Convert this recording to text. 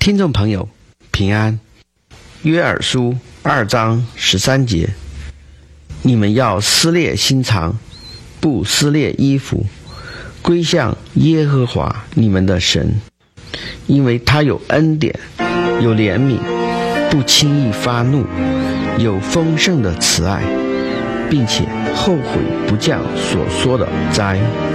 听众朋友平安，约珥书2章13节，你们要撕裂心肠，不撕裂衣服，归向耶和华你们的神，因为他有恩典，有怜悯，不轻易发怒，有丰盛的慈爱，并且后悔不降所说的灾。